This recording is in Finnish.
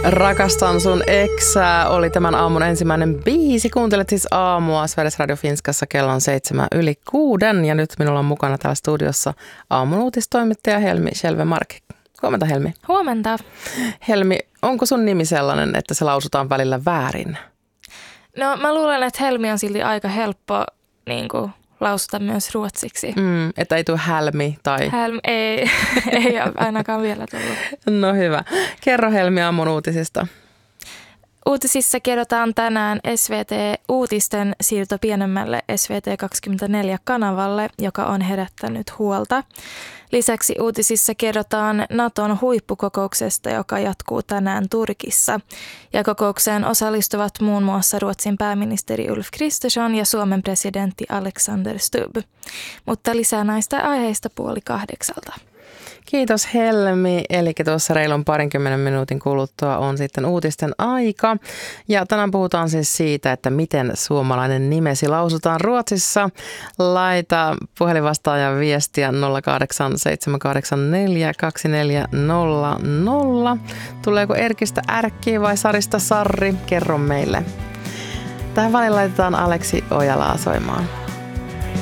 Rakastan sun eksää oli tämän aamun ensimmäinen biisi. Kuuntelet siis aamua Sveriges Radio Finskassa, kello on 7:06 ja nyt minulla on mukana täällä studiossa aamun uutistoimittaja Helmi Schelve-Mark. Huomenta Helmi. Huomenta. Helmi, onko sun nimi sellainen, että se lausutaan välillä väärin? No mä luulen, että Helmi on silti aika helppo lausuta myös ruotsiksi. Että ei tule Helmi tai... Helmi ei ole ainakaan vielä tullut. No hyvä. Kerro Helmi aamun uutisista. Uutisissa kerrotaan tänään SVT-uutisten siirto pienemmälle SVT24-kanavalle, joka on herättänyt huolta. Lisäksi uutisissa kerrotaan Naton huippukokouksesta, joka jatkuu tänään Turkissa. Ja kokoukseen osallistuvat muun muassa Ruotsin pääministeri Ulf Kristersson ja Suomen presidentti Alexander Stubb. Mutta lisää näistä aiheista 7:30. Kiitos Helmi. Eli tuossa reilun 20 minuutin kuluttua on sitten uutisten aika. Ja tänään puhutaan siis siitä, että miten suomalainen nimesi lausutaan Ruotsissa. Laita puhelinvastaajan viestiä 087842400. Tuleeko Erkistä Ärkki vai Sarista Sarri? Kerro meille. Tähän väliin laitetaan Aleksi Ojalaa soimaan.